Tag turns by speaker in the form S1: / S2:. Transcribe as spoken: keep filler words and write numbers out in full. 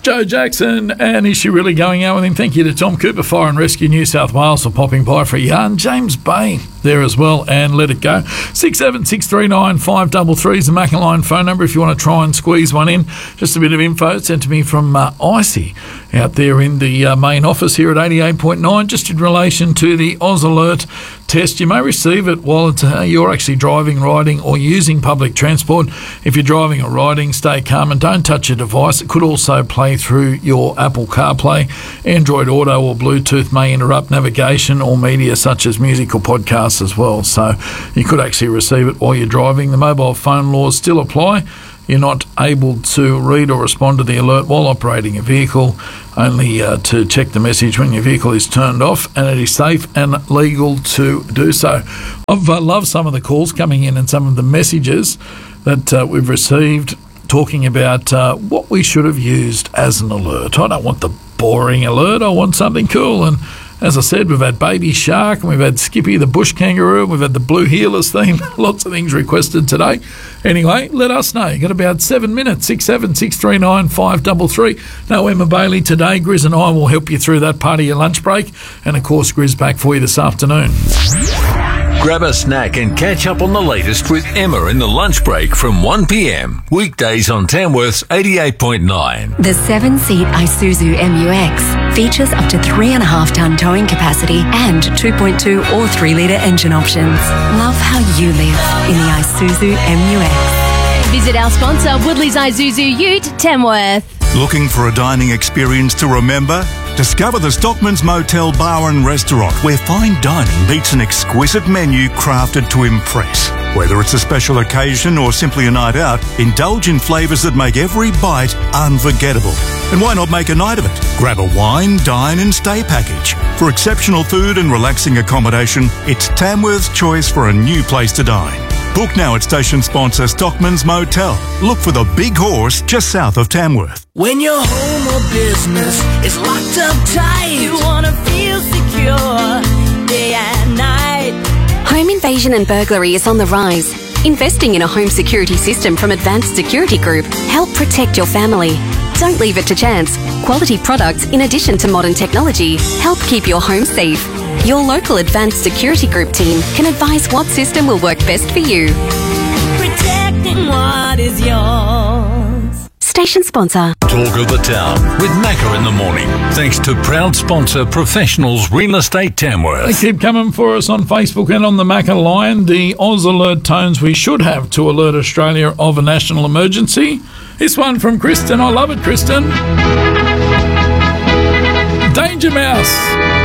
S1: Joe Jackson, and is she really going out with him? Thank you to Tom Cooper, Fire and Rescue New South Wales, for popping by for a yarn. James Bay there as well, and let it go. six seven six three nine five three three is the Maccaline phone number if you want to try and squeeze one in. Just a bit of info sent to me from uh, Icy out there in the uh, main office here at eighty-eight point nine, just in relation to the Oz Alert test. You may receive it while it's, uh, you're actually driving, riding or using public transport. If you're driving or riding, stay calm and don't touch your device. It could also play through your Apple CarPlay. Android Auto or Bluetooth may interrupt navigation or media such as music or podcasts as well. So you could actually receive it while you're driving. The mobile phone laws still apply. You're not able to read or respond to the alert while operating a vehicle, only uh, to check the message when your vehicle is turned off, and it is safe and legal to do so. I've uh, loved some of the calls coming in and some of the messages that uh, we've received talking about uh, what we should have used as an alert. I don't want the boring alert. I want something cool. And as I said, we've had Baby Shark, and we've had Skippy the Bush Kangaroo, and we've had the Blue Heelers theme. Lots of things requested today. Anyway, let us know. You've got about seven minutes, six seven six three nine five three three. No Emma Bailey today. Grizz and I will help you through that part of your lunch break. And, of course, Grizz back for you this afternoon.
S2: Grab a snack and catch up on the latest with Emma in the lunch break from one p m. Weekdays on Tamworth's eighty-eight point nine.
S3: The seven-seat Isuzu M U X features up to three and a half ton towing capacity and two point two or three litre engine options. Love how you live in the Isuzu M U X.
S4: Visit our sponsor, Woodley's Isuzu Ute, Tamworth.
S5: Looking for a dining experience to remember? Discover the Stockman's Motel Bar and Restaurant, where fine dining meets an exquisite menu crafted to impress. Whether it's a special occasion or simply a night out, indulge in flavours that make every bite unforgettable. And why not make a night of it? Grab a wine, dine and stay package. For exceptional food and relaxing accommodation, it's Tamworth's choice for a new place to dine. Book now at station sponsor Stockman's Motel. Look for the Big Horse just south of Tamworth.
S6: When your home or business is locked up tight, you want to feel secure day and night.
S3: Home invasion and burglary is on the rise. Investing in a home security system from Advanced Security Group help protect your family. Don't leave it to chance. Quality products, in addition to modern technology, help keep your home safe. Your local Advanced Security Group team can advise what system will work best for you.
S6: Protecting what is yours.
S3: Station sponsor.
S2: Talk of the Town with Macca in the morning. Thanks to proud sponsor Professionals Real Estate Tamworth.
S1: They keep coming for us on Facebook and on the Macca line. The Oz Alert tones we should have to alert Australia of a national emergency. This one from Kristen. I love it, Kristen. Danger Mouse.